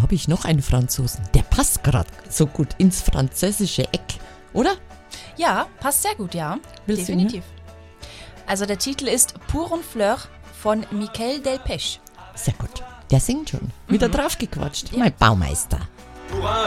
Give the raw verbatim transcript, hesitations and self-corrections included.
habe ich noch einen Franzosen. Der passt gerade so gut ins französische Eck, oder? Ja, passt sehr gut, ja. Willst du ihn Definitiv. Also der Titel ist Pour une Fleur von Michael Delpech. Sehr gut. Der singt schon. Wieder Mhm. draufgequatscht. Ja. Mein Baumeister. Pour un